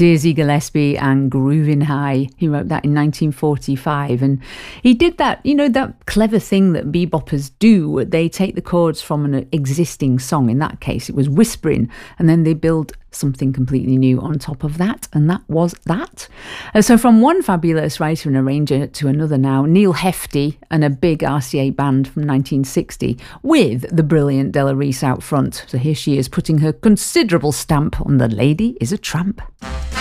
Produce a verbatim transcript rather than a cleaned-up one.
Dizzy Gillespie and Groovin' High. He wrote that in nineteen forty-five, and he did that, you know, that clever thing that beboppers do. They take the chords from an existing song. In that case, it was whispering, and then they build something completely new on top of that, and that was that. Uh, so from one fabulous writer and arranger to another now, Neil Hefti and a big R C A band from nineteen sixty with the brilliant Della Reese out front. So here she is putting her considerable stamp on The Lady is a Tramp.